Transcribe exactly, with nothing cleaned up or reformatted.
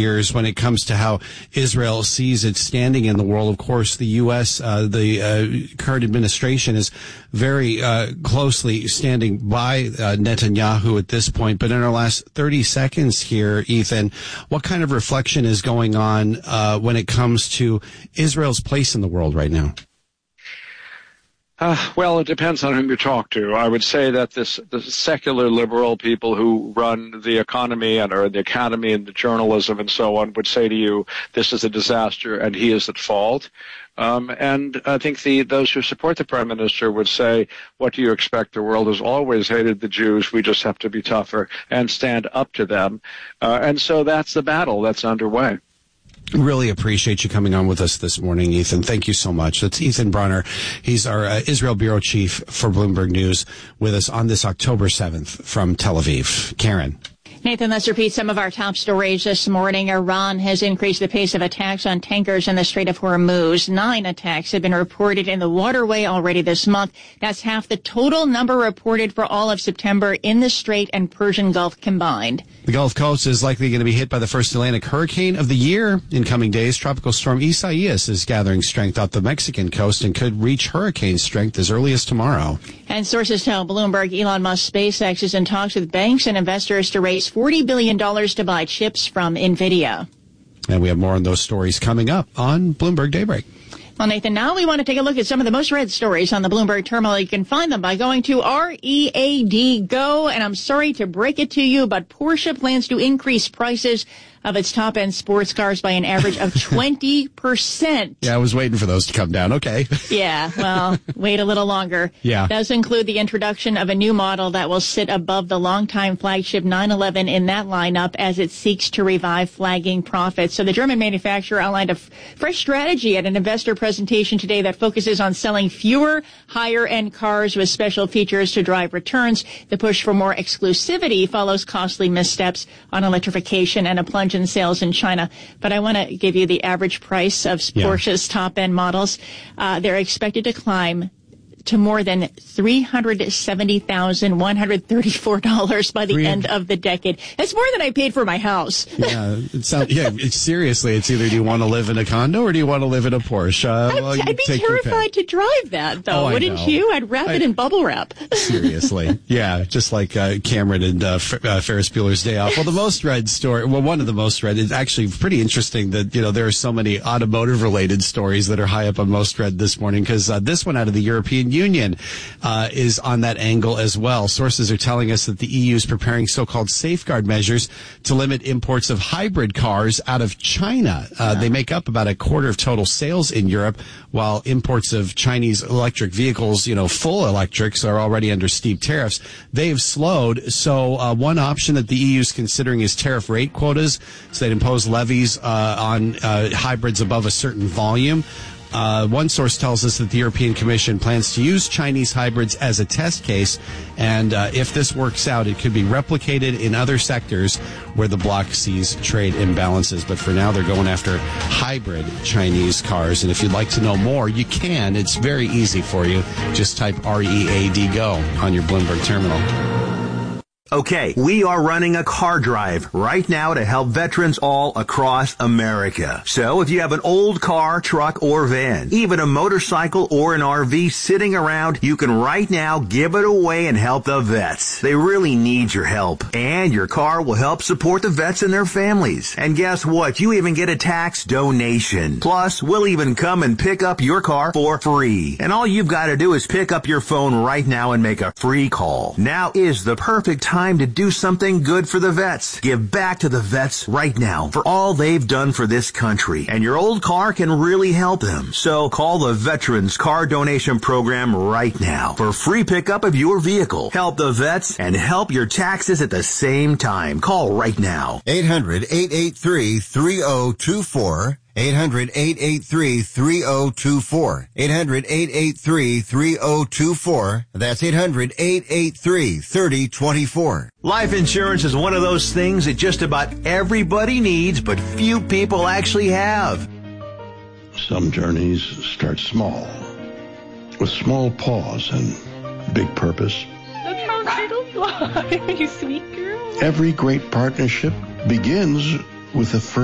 years when it comes to how Israel sees its standing in the world. Of course, the U S, uh, the uh, current administration is very uh, closely standing by uh, Netanyahu at this point. But in our last thirty seconds here, Ethan, what kind of reflection is going on uh, when it comes to Israel's place in the world right now? Uh, well, it depends on whom you talk to. I would say that this the secular liberal people who run the economy and or the academy and the journalism and so on would say to you, this is a disaster and he is at fault. Um, and I think the those who support the prime minister would say, what do you expect? The world has always hated the Jews. We just have to be tougher and stand up to them. Uh, and so that's the battle that's underway. Really appreciate you coming on with us this morning, Ethan. Thank you so much. That's Ethan Bronner. He's our uh, Israel bureau chief for Bloomberg News with us on this October seventh from Tel Aviv. Karen. Nathan, let's repeat some of our top stories this morning. Iran has increased the pace of attacks on tankers in the Strait of Hormuz. Nine attacks have been reported in the waterway already this month. That's half the total number reported for all of September in the Strait and Persian Gulf combined. The Gulf Coast is likely going to be hit by the first Atlantic hurricane of the year in coming days. Tropical storm Isaias is gathering strength off the Mexican coast and could reach hurricane strength as early as tomorrow. And sources tell Bloomberg Elon Musk SpaceX is in talks with banks and investors to raise forty billion dollars to buy chips from NVIDIA. And we have more on those stories coming up on Bloomberg Daybreak. Well, Nathan, now we want to take a look at some of the most read stories on the Bloomberg terminal. You can find them by going to R E A D Go. And I'm sorry to break it to you, but Porsche plans to increase prices of its top-end sports cars by an average of twenty percent. Yeah, I was waiting for those to come down. Okay. Yeah, well, wait a little longer. Yeah. It does include the introduction of a new model that will sit above the longtime flagship nine eleven in that lineup as it seeks to revive flagging profits. So the German manufacturer outlined a f- fresh strategy at an investor presentation today that focuses on selling fewer higher-end cars with special features to drive returns. The push for more exclusivity follows costly missteps on electrification and a plunge in sales in China. But I want to give you the average price of Yeah. Porsche's top-end models. Uh, they're expected to climb to more than three hundred seventy thousand one hundred thirty-four dollars by the end of the decade. That's more than I paid for my house. Yeah, it sounds, yeah. It's, seriously, it's either do you want to live in a condo or do you want to live in a Porsche? Uh, well, I'd, I'd be terrified to drive that, though. Oh, Wouldn't know. you? I'd wrap I, it in bubble wrap. Seriously, yeah, just like uh, Cameron and uh, F- uh, Ferris Bueller's Day Off. Well, the most read story, well, one of the most read is actually pretty interesting that you know there are so many automotive-related stories that are high up on most read this morning because uh, this one out of the European Union. Uh, is on that angle as well. Sources are telling us that the E U is preparing so-called safeguard measures to limit imports of hybrid cars out of China. Uh, yeah. They make up about a quarter of total sales in Europe, while imports of Chinese electric vehicles, you know, full electrics are already under steep tariffs. They've slowed. So uh, one option that the E U is considering is tariff rate quotas. So they'd impose levies uh, on uh, hybrids above a certain volume. Uh, one source tells us that the European Commission plans to use Chinese hybrids as a test case, and uh, if this works out, it could be replicated in other sectors where the bloc sees trade imbalances. But for now, they're going after hybrid Chinese cars, and if you'd like to know more, you can. It's very easy for you. Just type R E A D Go on your Bloomberg terminal. Okay, we are running a car drive right now to help veterans all across America. So if you have an old car, truck, or van, even a motorcycle or an R V sitting around, you can right now give it away and help the vets. They really need your help. And your car will help support the vets and their families. And guess what? You even get a tax donation. Plus, we'll even come and pick up your car for free. And all you've got to do is pick up your phone right now and make a free call. Now is the perfect time Time to do something good for the vets. Give back to the vets right now for all they've done for this country. And your old car can really help them. So call the Veterans Car Donation Program right now for free pickup of your vehicle. Help the vets and help your taxes at the same time. Call right now. eight hundred, eight eight three, three oh two four. eight hundred, eight eight three, three oh two four. eight hundred, eight eight three, three oh two four. That's eight hundred, eight eight three, three oh two four. Life insurance is one of those things that just about everybody needs, but few people actually have. Some journeys start small, with small pause and big purpose. Look how turtles fly, you sweet girl. Every great partnership begins with the first